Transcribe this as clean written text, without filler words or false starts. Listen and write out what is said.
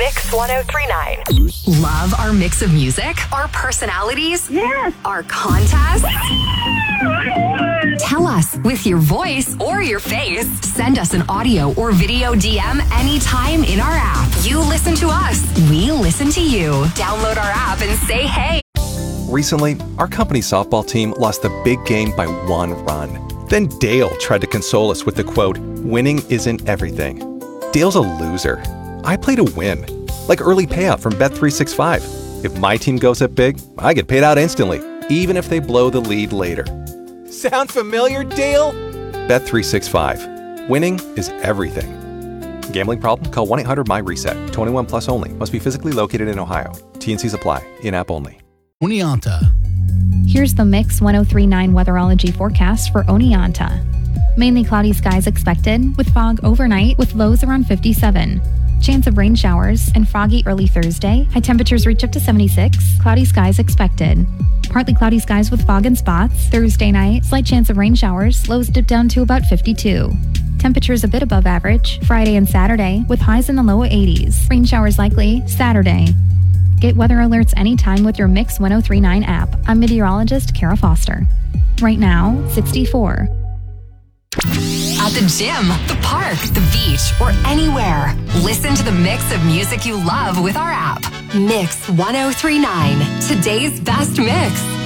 Mix 1039. Love our mix of music, our personalities, Yes. our contests. Tell us with your voice or your face. Send us an audio or video DM anytime in our app. You listen to us. We listen to you. Download our app and say hey. Recently, our company softball team lost the big game by 1 run. Then Dale tried to console us with the quote, "Winning isn't everything." Dale's a loser. I play to win. Like early payout from Bet365. If my team goes up big, I get paid out instantly, even if they blow the lead later. Sound familiar, Dale? Bet365. Winning is everything. Gambling problem? Call 1-800-MY-RESET. 21 plus only. Must be physically located in Ohio. T&Cs apply. In-app only. Oneonta. Here's the Mix 1039 weatherology forecast for Oneonta. Mainly cloudy skies expected, with fog overnight with lows around 57. Chance of rain showers and foggy early Thursday. High temperatures reach up to 76. Cloudy skies expected. Partly cloudy skies with fog in spots. Thursday night, slight chance of rain showers. Lows dip down to about 52. Temperatures a bit above average. Friday and Saturday, with highs in the low 80s. Rain showers likely Saturday. Get weather alerts anytime with your Mix 1039 app. I'm meteorologist Kara Foster. Right now, 64. At the gym, the park, the beach, or anywhere. Listen to the mix of music you love with our app. Mix 1039. Today's best mix.